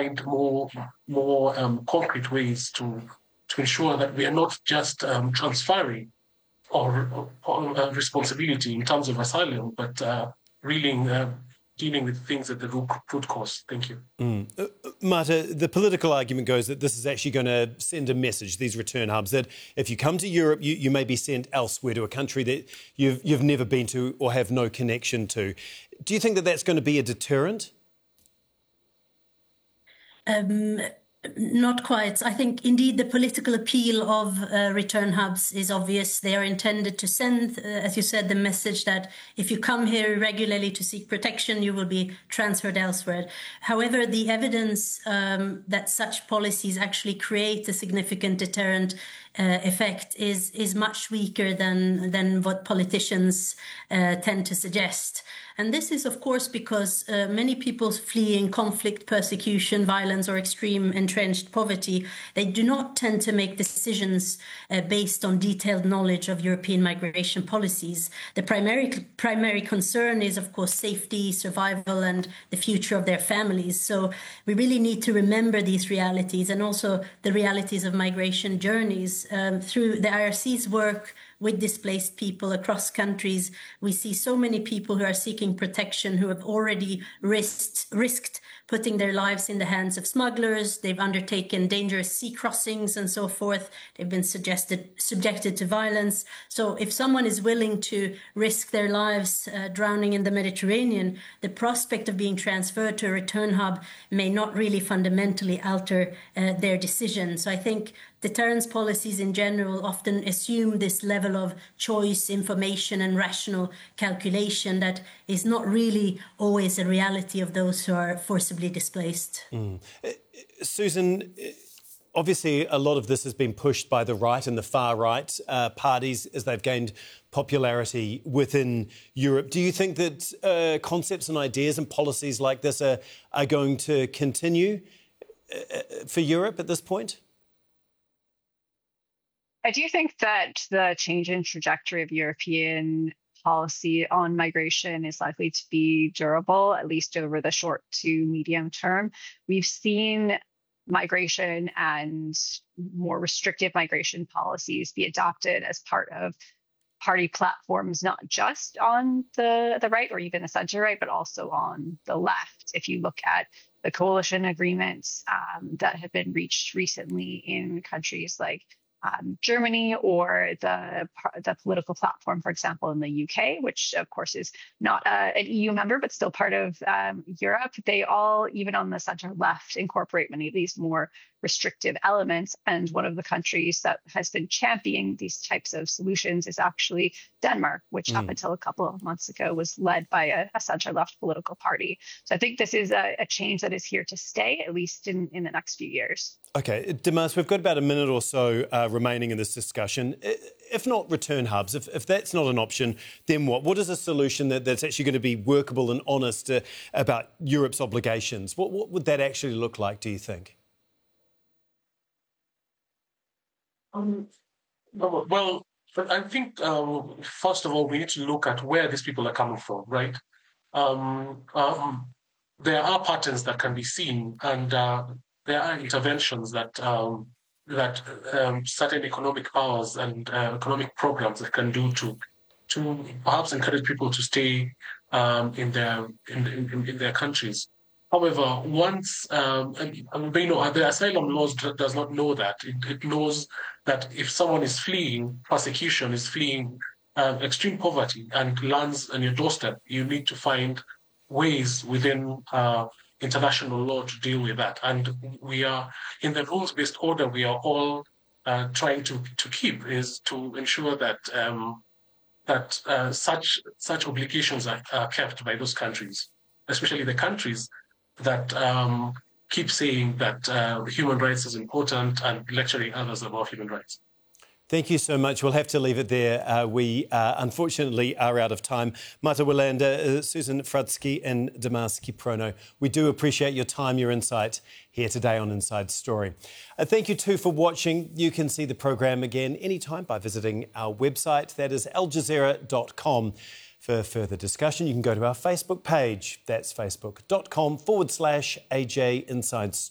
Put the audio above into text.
find more concrete ways to ensure that we are not just transferring or responsibility in terms of asylum, but really dealing with things at the root cause. Thank you. Marta, the political argument goes that this is actually going to send a message, these return hubs, that if you come to Europe, you may be sent elsewhere to a country that you've never been to or have no connection to. Do you think that that's going to be a deterrent? Not quite. I think, indeed, the political appeal of return hubs is obvious. They are intended to send, as you said, the message that if you come here regularly to seek protection, you will be transferred elsewhere. However, the evidence that such policies actually create a significant deterrent effect is much weaker than what politicians tend to suggest. And this is, of course, because many people fleeing conflict, persecution, violence, or extreme entrenched poverty, they do not tend to make decisions based on detailed knowledge of European migration policies. The primary concern is, of course, safety, survival, and the future of their families. So we really need to remember these realities and also the realities of migration journeys. Through the IRC's work with displaced people across countries, we see so many people who are seeking protection who have already risked putting their lives in the hands of smugglers. They've undertaken dangerous sea crossings and so forth. They've been subjected to violence. So if someone is willing to risk their lives drowning in the Mediterranean, the prospect of being transferred to a return hub may not really fundamentally alter their decision. So I think deterrence policies in general often assume this level of choice, information, and rational calculation that is not really always a reality of those who are forcibly displaced. Susan, obviously a lot of this has been pushed by the right and the far right parties as they've gained popularity within Europe. Do you think that concepts and ideas and policies like this are going to continue for Europe at this point? I do think that the change in trajectory of European policy on migration is likely to be durable, at least over the short to medium term. We've seen migration and more restrictive migration policies be adopted as part of party platforms, not just on the right or even the center right, but also on the left. If you look at the coalition agreements that have been reached recently in countries like Germany, or the political platform, for example, in the UK, which of course is not an EU member, but still part of Europe, they all, even on the center left, incorporate many of these more restrictive elements. And one of the countries that has been championing these types of solutions is actually Denmark, which up until a couple of months ago was led by a center-left political party. So I think this is a change that is here to stay, at least in the next few years. OK, Dimas, we've got about a minute or so remaining in this discussion. If not return hubs, if that's not an option, then what? What is a solution that's actually going to be workable and honest about Europe's obligations? What would that actually look like, do you think? Well, I think, first of all, we need to look at where these people are coming from, right? There are patterns that can be seen, and there are interventions that certain economic powers and economic programs that can do to perhaps encourage people to stay in their countries. However, once the asylum laws does not know that. It knows that if someone is fleeing persecution, is fleeing extreme poverty, and lands on your doorstep, you need to find ways within international law to deal with that. And we are in the rules-based order. We are all trying to keep is to ensure that such obligations are kept by those countries, especially the countries that keep saying that human rights is important and lecturing others about human rights. Thank you so much. We'll have to leave it there. We unfortunately are out of time. Marta Wilander, Susan Fradzki and Dimas Kiprono, we do appreciate your time, your insight here today on Inside Story. Thank you too for watching. You can see the program again anytime by visiting our website. That is aljazeera.com. For further discussion, you can go to our Facebook page. That's facebook.com/AJ Inside Story.